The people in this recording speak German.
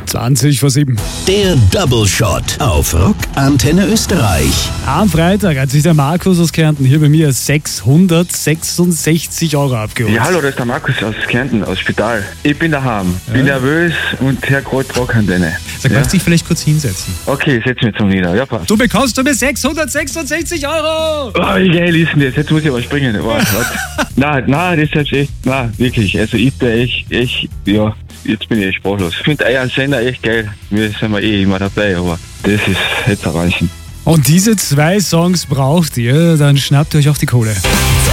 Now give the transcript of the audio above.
20:07. Der Double Shot auf Rock Antenne Österreich. Am Freitag hat sich der Markus aus Kärnten hier bei mir 666 € abgeholt. Ja, hallo, das ist der Markus aus Kärnten, aus Spital. Ich bin daheim, bin nervös und hör gerade Rockantenne. Sag, magst du dich vielleicht kurz hinsetzen? Okay, setz mich zum Nieder. Ja, passt. Du bekommst von mir 666 €! Oh, wie geil ist denn das? Jetzt muss ich aber springen. Warte. Nein, das ist jetzt echt, nein, wirklich. Also ich bin echt, ja, jetzt bin ich echt sprachlos. Ich finde euren Sender echt geil. Wir sind immer dabei, aber das ist jetzt ein Wahnsinn. Und diese 2 Songs braucht ihr, dann schnappt ihr euch auch die Kohle.